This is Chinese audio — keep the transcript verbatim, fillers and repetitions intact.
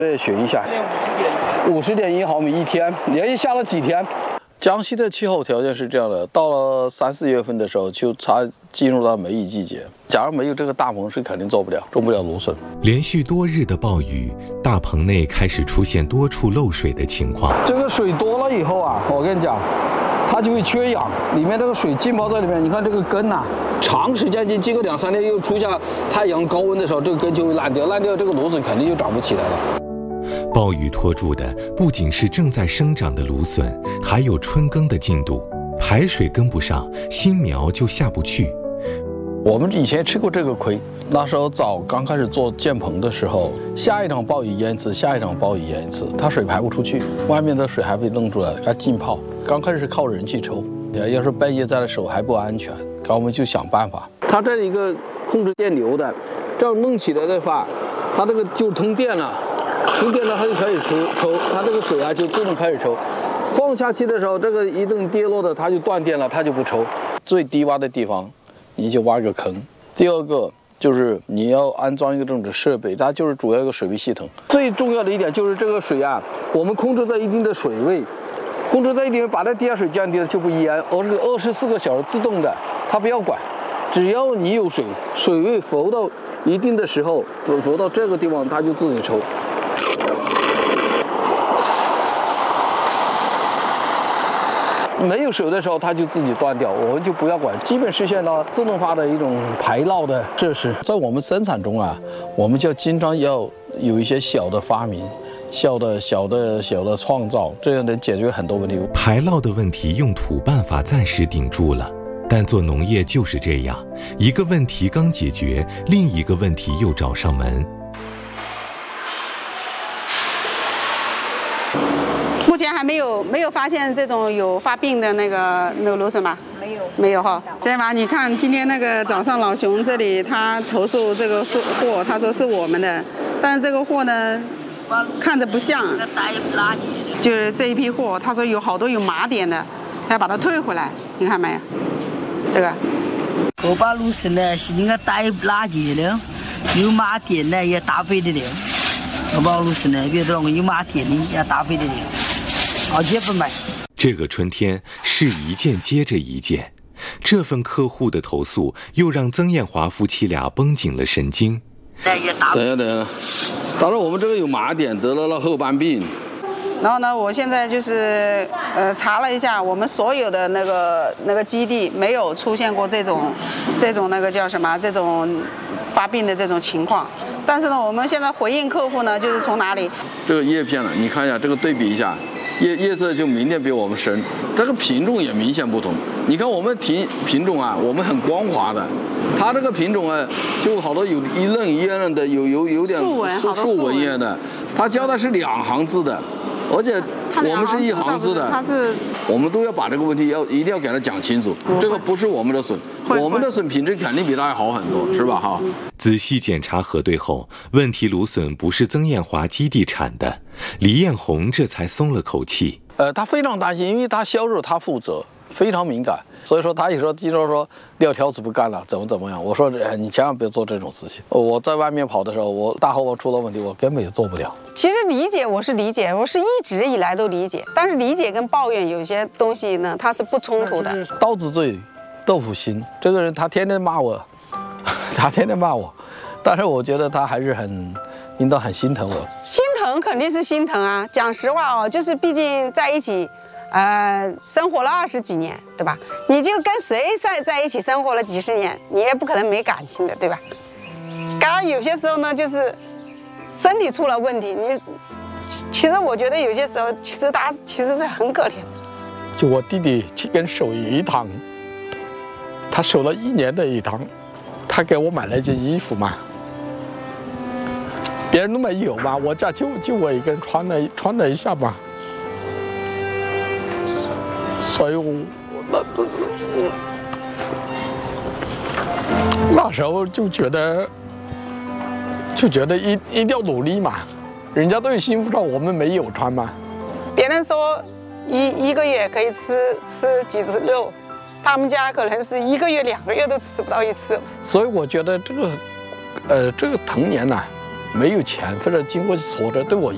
对，选一下。五十点一毫米一天，连续下了几天。江西的气候条件是这样的，到了三四月份的时候，就差进入到梅雨季节。假如没有这个大棚，是肯定做不了，种不了芦笋。 连续多日的暴雨，大棚内开始出现多处漏水的情况。 这个水多了以后啊，我跟你讲，它就会缺氧，里面这个水浸泡在里面。你看这个根呐、啊，长时间经经过两三天，又出现太阳高温的时候，这个根就会烂掉，烂掉这个芦笋肯定就长不起来了。 暴雨拖住的不仅是正在生长的芦笋，还有春耕的进度，排水跟不上，新苗就下不去。 我们以前吃过这个亏，那时候早刚开始做建棚的时候，下一场暴雨淹一次，下一场暴雨淹一次，它水排不出去，外面的水还被弄出来，它浸泡。刚开始是靠人去抽，要是半夜在那守还不安全，我们就想办法。它这里一个控制电流的，这样弄起来的话，它这个就通电了。通电了，它就开始抽抽，它这个水啊就自动开始抽。放下去的时候，这个一旦跌落的，它就断电了，它就不抽。最低洼的地方，你就挖个坑。第二个就是你要安装一个这种的设备，它就是主要一个水位系统。最重要的一点就是这个水啊，我们控制在一定的水位，控制在一定，把它地下水降低了就不淹，而是二十四个小时自动的，它不要管。只要你有水，水位浮到一定的时候，浮到这个地方，它就自己抽。没有水的时候，它就自己断掉，我们就不要管，基本实现了自动化的一种排涝的设施。在我们生产中啊，我们就经常要有一些小的发明、小的小的小的创造，这样能解决很多问题。 排涝的问题用土办法暂时顶住了，但做农业就是这样，一个问题刚解决，另一个问题又找上门。 目前还没有没有发现这种有发病的那个那个芦笋吧？没有，没有哈。再把你看，今天那个早上老熊这里他投诉这个货，他说是我们的，但是这个货呢，看着不像，就是这一批货，他说有好多有码点的，他要把它退回来，你看没有？这个。 我把芦笋呢是那个带垃圾的，有码点的也打飞的了。我把芦笋呢，别说有码点的也打飞的了。好接不买。 这个春天是一件接着一件，这份客户的投诉又让曾艳华夫妻俩绷紧了神经。 等一下，等一下，当然我们这个有码点，得了了褐斑病。 然后呢，我现在就是呃查了一下，我们所有的那个那个基地没有出现过这种这种那个叫什么这种发病的这种情况。但是呢，我们现在回应客户呢，就是从哪里？ 这个叶片呢，你看一下，这个对比一下。叶叶色就明显比我们深，这个品种也明显不同。你看我们品品种啊，我们很光滑的，它这个品种啊，就好多有一愣一愣的，有有有点竖纹，好多竖纹一样的。它交代是两行字的，而且我们是一行字的， 它是我们都要把这个问题要一定要给它讲清楚。这个不是我们的笋，我们的笋品质肯定比它要好很多，是吧？哈。 仔细检查核对后，问题芦笋不是曾艳华基地产的，李艳红这才松了口气。 呃，他非常担心，因为他销售他负责，非常敏感，所以说他有时候经常说撂挑子不干了，怎么怎么样。我说、呃、你千万不要做这种事情。我在外面跑的时候，我大后方出了问题，我根本也做不了。 其实理解我是理解，我是一直以来都理解，但是理解跟抱怨有些东西呢，它是不冲突的。 刀子嘴豆腐心，这个人他天天骂我。他天天骂我，但是我觉得他还是很，应当很心疼我。 心疼肯定是心疼啊！讲实话哦，就是毕竟在一起，呃，生活了二十几年，对吧？你就跟谁在在一起生活了几十年，你也不可能没感情的，对吧？当然有些时候呢，就是身体出了问题，你其实我觉得有些时候，其实他其实是很可怜的。 就我弟弟去跟守一堂，他守了一年的一堂。他给我买了一件衣服嘛，别人都没有嘛，我家就就我一个人穿了穿了一下嘛，所以我那那时候就觉得就觉得一一定要努力嘛，人家都有新服装，我们没有穿嘛。 别人说一一个月可以吃吃几只肉。他们家可能是一个月、两个月都吃不到一次， 所以我觉得这个，呃，这个童年呐、啊，没有钱或者经过挫折，对我